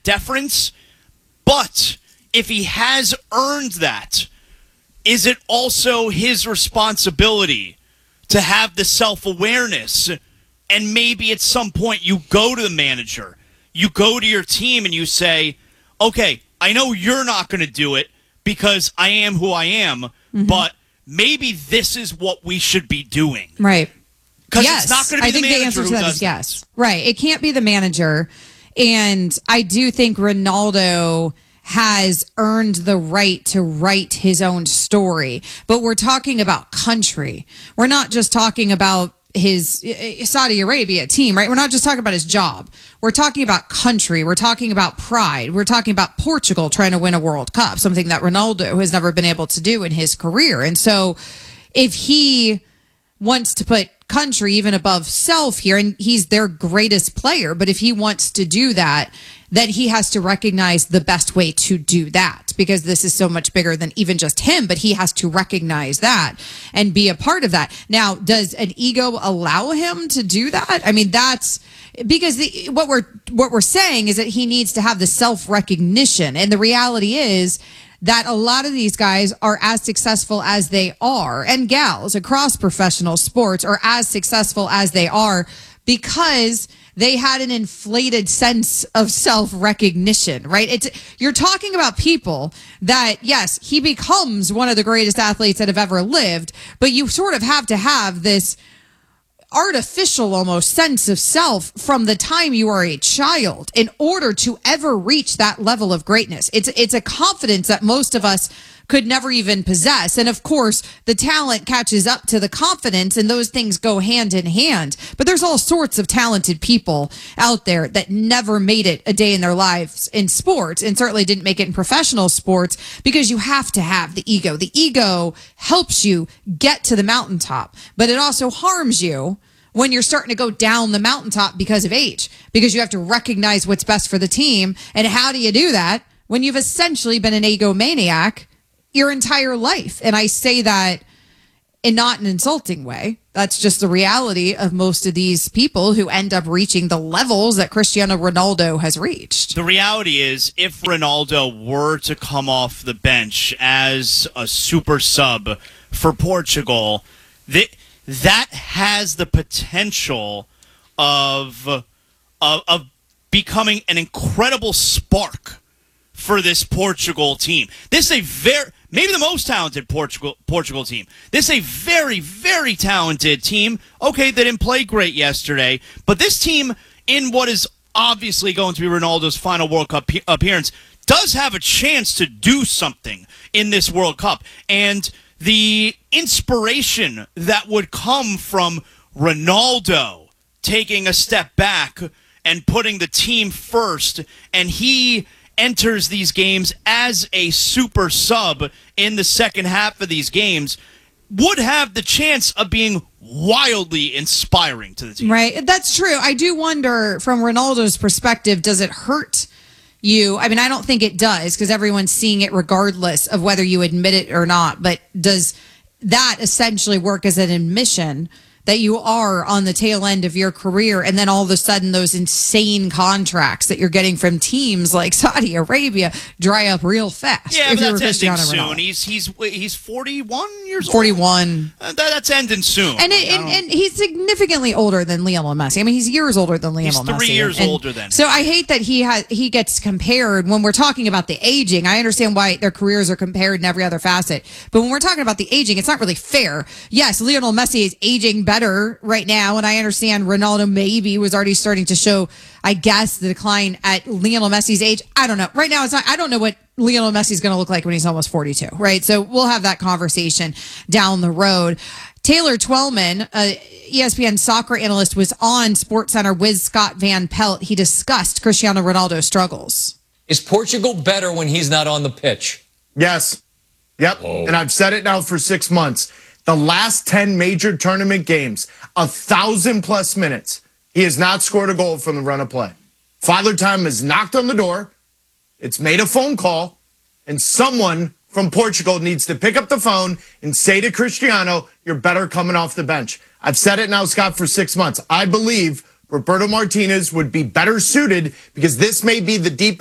that deference. But if he has earned that, is it also his responsibility to have the self-awareness? And maybe at some point you go to the manager, you go to your team and you say, okay, I know you're not going to do it because I am who I am, but maybe this is what we should be doing. Right. Because it's not going to be the manager. I think the answer to that is yes. Right. It can't be the manager. And I do think Ronaldo has earned the right to write his own story. But we're talking about country. We're not just talking about his Saudi Arabia team, right? We're not just talking about his job. We're talking about country. We're talking about pride. We're talking about Portugal trying to win a World Cup, something that Ronaldo has never been able to do in his career. And so if he wants to put country even above self here, and he's their greatest player, but if he wants to do that, then he has to recognize the best way to do that, because this is so much bigger than even just him, but he has to recognize that and be a part of that. Now, does an ego allow him to do that? I mean, that's because what we're saying is that he needs to have the self-recognition. And the reality is that a lot of these guys are as successful as they are, and gals across professional sports are as successful as they are because they had an inflated sense of self-recognition, right? You're talking about people that, yes, he becomes one of the greatest athletes that have ever lived, but you sort of have to have this artificial almost sense of self from the time you are a child in order to ever reach that level of greatness. It's a confidence that most of us could never even possess. And of course, the talent catches up to the confidence, and those things go hand in hand. But there's all sorts of talented people out there that never made it a day in their lives in sports, and certainly didn't make it in professional sports, because you have to have the ego. The ego helps you get to the mountaintop, but it also harms you when you're starting to go down the mountaintop because of age, because you have to recognize what's best for the team. And how do you do that when you've essentially been an egomaniac your entire life? And I say that in not an insulting way. That's just the reality of most of these people who end up reaching the levels that Cristiano Ronaldo has reached. The reality is, if Ronaldo were to come off the bench as a super sub for Portugal, that has the potential of becoming an incredible spark for this Portugal team. This is maybe the most talented Portugal team. This is a very, very talented team. Okay, they didn't play great yesterday, but this team, in what is obviously going to be Ronaldo's final World Cup appearance, does have a chance to do something in this World Cup. And the inspiration that would come from Ronaldo taking a step back and putting the team first, and he enters these games as a super sub in the second half of these games, would have the chance of being wildly inspiring to the team. Right. That's true. I do wonder, from Ronaldo's perspective, does it hurt you? I mean, I don't think it does, because everyone's seeing it regardless of whether you admit it or not. But does that essentially work as an admission that you are on the tail end of your career, and then all of a sudden those insane contracts that you're getting from teams like Saudi Arabia dry up real fast? Yeah, but that's ending soon. He's 41 years old. 41. That's ending soon. And he's significantly older than Lionel Messi. I mean, he's years older than Lionel Messi. He's 3 years older than him. So I hate that he gets compared when we're talking about the aging. I understand why their careers are compared in every other facet, but when we're talking about the aging, it's not really fair. Yes, Lionel Messi is aging better right now, and I understand Ronaldo maybe was already starting to show, I guess, the decline at Lionel Messi's age. I don't know. Right now, I don't know what Lionel Messi is going to look like when he's almost 42, right? So we'll have that conversation down the road. Taylor Twellman, ESPN soccer analyst, was on SportsCenter with Scott Van Pelt. He discussed Cristiano Ronaldo's struggles. Is Portugal better when he's not on the pitch? Yes. Yep. Whoa. And I've said it now for 6 months. The last 10 major tournament games, 1,000+ minutes, he has not scored a goal from the run of play. Father Time has knocked on the door. It's made a phone call, and someone from Portugal needs to pick up the phone and say to Cristiano, you're better coming off the bench. I've said it now, Scott, for 6 months. I believe Roberto Martinez would be better suited, because this may be the deepest